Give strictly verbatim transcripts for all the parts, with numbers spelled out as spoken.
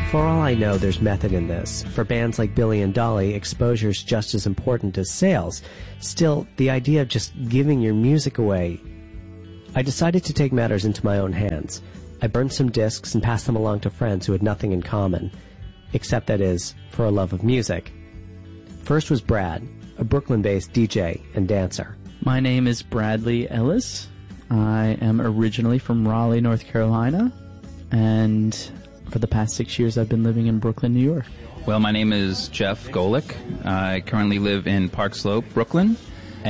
For all I know, there's method in this. For bands like Billy and Dolly, exposure's just as important as sales. Still, the idea of just giving your music away... I decided to take matters into my own hands. I burned some discs and passed them along to friends who had nothing in common. Except, that is, for a love of music. First was Brad, a Brooklyn-based D J and dancer. My name is Bradley Ellis. I am originally from Raleigh, North Carolina, and for the past six years I've been living in Brooklyn, New York. Well, my name is Jeff Golick. I currently live in Park Slope, Brooklyn,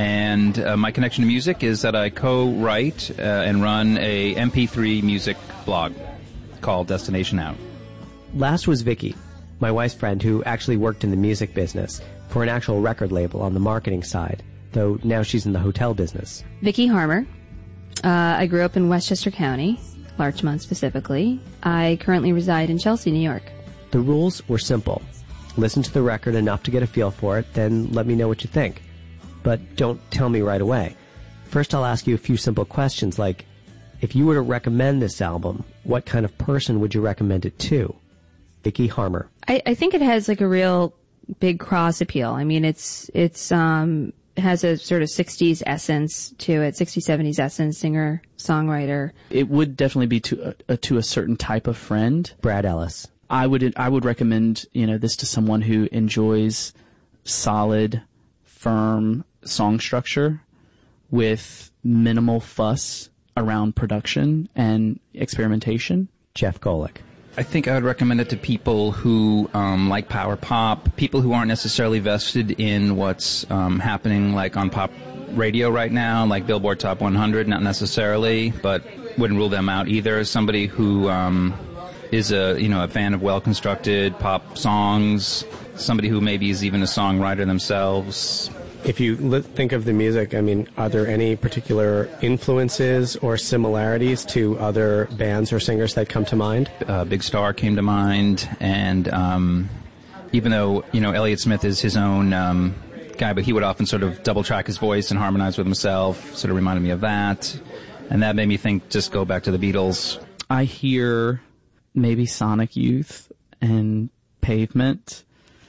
and uh, my connection to music is that I co-write uh, and run a M P three music blog called Destination Out. Last was Vicky, my wife's friend who actually worked in the music business for an actual record label on the marketing side, though now she's in the hotel business. Vicky Harmer. Uh, I grew up in Westchester County, Larchmont specifically. I currently reside in Chelsea, New York. The rules were simple. Listen to the record enough to get a feel for it, then let me know what you think. But don't tell me right away. First I'll ask you a few simple questions like, if you were to recommend this album, what kind of person would you recommend it to? Vicky Harmer. I, I think it has like a real big cross appeal. I mean, it's, it's, um, has a sort of sixties essence to it, sixties, seventies essence, singer, songwriter. It would definitely be to a, a, to a certain type of friend. Brad Ellis. I would, I would recommend, you know, this to someone who enjoys solid, firm song structure with minimal fuss around production and experimentation. Jeff Golick. I think I would recommend it to people who um, like power pop, people who aren't necessarily vested in what's um, happening like on pop radio right now, like Billboard Top one hundred, not necessarily, but wouldn't rule them out either. Somebody who um, is a you know a fan of well-constructed pop songs, somebody who maybe is even a songwriter themselves. If you li- think of the music, I mean, are there any particular influences or similarities to other bands or singers that come to mind? Uh, Big Star came to mind, and um, even though, you know, Elliott Smith is his own um, guy, but he would often sort of double-track his voice and harmonize with himself, sort of reminded me of that. And that made me think, just go back to the Beatles. I hear maybe Sonic Youth and Pavement,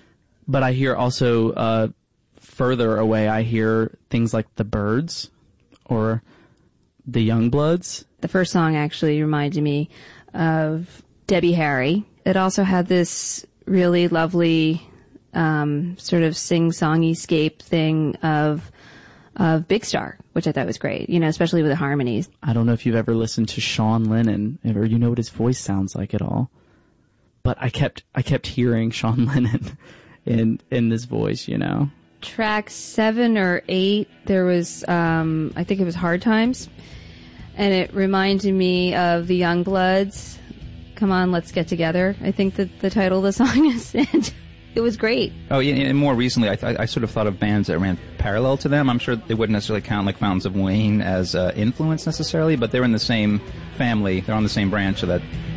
but I hear also... Uh, further away, I hear things like the Byrds or the Youngbloods. The first song actually reminded me of Debbie Harry. It also had this really lovely um, sort of sing-songy scape thing of of Big Star, which I thought was great, you know, especially with the harmonies. I don't know if you've ever listened to Sean Lennon, or you know what his voice sounds like at all, but I kept I kept hearing Sean Lennon in in this voice, you know. Track seven or eight, there was, um, I think it was Hard Times, and it reminded me of the Youngbloods. Come on, let's get together. I think that the title of the song is, and it was great. Oh, yeah, and more recently, I, th- I sort of thought of bands that ran parallel to them. I'm sure they wouldn't necessarily count like Fountains of Wayne as uh, influence necessarily, but they're in the same family. They're on the same branch of that